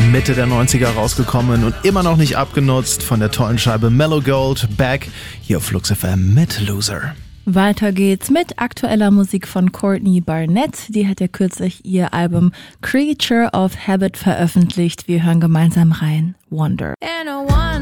Mitte der 90er rausgekommen und immer noch nicht abgenutzt von der tollen Scheibe Mellow Gold. Back hier auf Flux FM mit Loser. Weiter geht's mit aktueller Musik von Courtney Barnett. Die hat ja kürzlich ihr Album Creature of Habit veröffentlicht. Wir hören gemeinsam rein. Wonder.